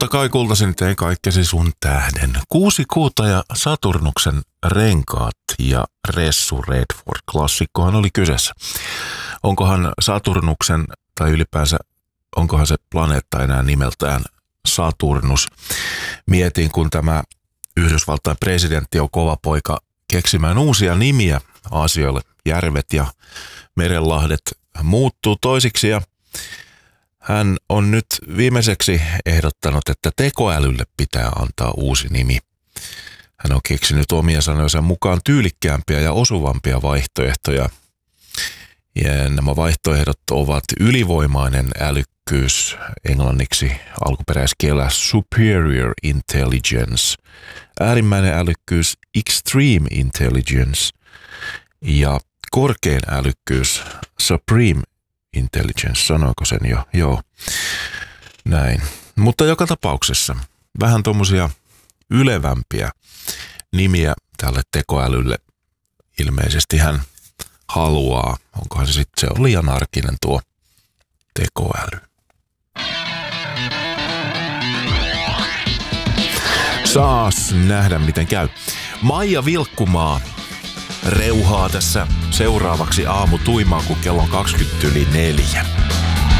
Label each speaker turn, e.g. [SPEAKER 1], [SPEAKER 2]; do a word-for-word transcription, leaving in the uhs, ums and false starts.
[SPEAKER 1] Totta kai kultaisin teen kaikkesi sun tähden. Kuusi kuuta ja Saturnuksen renkaat ja Ressu Redford. Klassikkohan oli kyseessä. Onkohan Saturnuksen tai ylipäänsä onkohan se planeetta enää nimeltään Saturnus? Mietin, kun tämä Yhdysvaltain presidentti on kova poika keksimään uusia nimiä asioille. Järvet ja merenlahdet muuttuu toisiksi ja hän on nyt viimeiseksi ehdottanut, että tekoälylle pitää antaa uusi nimi. Hän on keksinyt omia sanojensa mukaan tyylikkäämpiä ja osuvampia vaihtoehtoja. Ja nämä vaihtoehdot ovat ylivoimainen älykkyys, englanniksi alkuperäiskielellä superior intelligence, äärimmäinen älykkyys extreme intelligence ja korkein älykkyys supreme intelligence, sanoiko sen jo? Joo, näin. Mutta joka tapauksessa vähän tommosia ylevämpiä nimiä tälle tekoälylle ilmeisesti hän haluaa. Onkohan se sitten, se on liian arkinen tuo tekoäly. Saas nähdä miten käy. Maija Vilkkumaa reuhaa tässä seuraavaksi aamu tuimaan, kun kello on kaksikymmentä yli neljä.